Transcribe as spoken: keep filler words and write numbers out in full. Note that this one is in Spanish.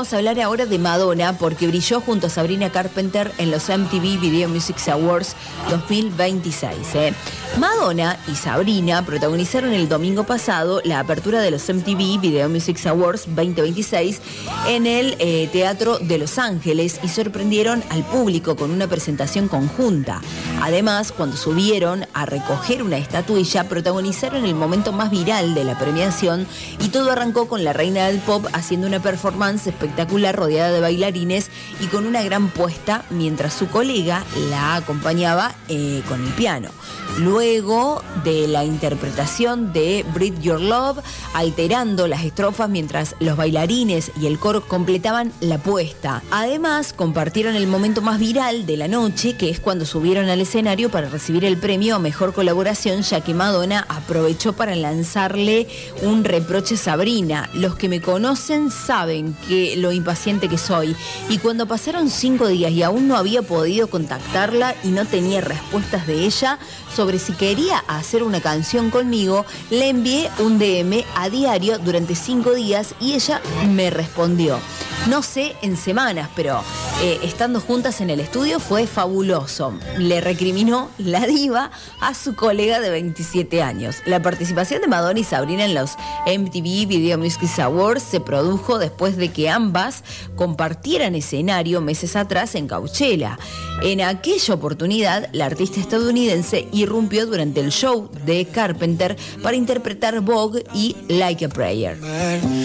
vamos a hablar ahora de Madonna porque brilló junto a Sabrina Carpenter en los M T V Video Music Awards dos mil veintiséis. ¿eh? Madonna y Sabrina protagonizaron el domingo pasado la apertura de los M T V Video Music Awards veinte veintiséis en el eh, Teatro de Los Ángeles y sorprendieron al público con una presentación conjunta. Además, cuando subieron a recoger una estatuilla, protagonizaron el momento más viral de la premiación y todo arrancó con la reina del pop haciendo una performance espectacular rodeada de bailarines y con una gran puesta mientras su colega la acompañaba eh, con el piano. Luego de la interpretación de Breathe Your Love, alterando las estrofas mientras los bailarines y el coro completaban la puesta. Además, compartieron el momento más viral de la noche, que es cuando subieron al escenario para recibir el premio a Mejor Colaboración, ya que Madonna aprovechó para lanzarle un reproche a Sabrina. Los que me conocen saben que lo impaciente que soy, y cuando pasaron cinco días y aún no había podido contactarla y no tenía respuestas de ella sobre si quería hacer una canción conmigo, le envié un D M a diario durante cinco días y ella me respondió. No sé en semanas, pero eh, estando juntas en el estudio fue fabuloso. Le recriminó la diva a su colega de veintisiete años. La participación de Madonna y Sabrina en los M T V Video Music Awards se produjo después de que ambas compartieran escenario meses atrás en Coachella. En aquella oportunidad, la artista estadounidense irrumpió durante el show de Carpenter para interpretar Vogue y Like a Prayer.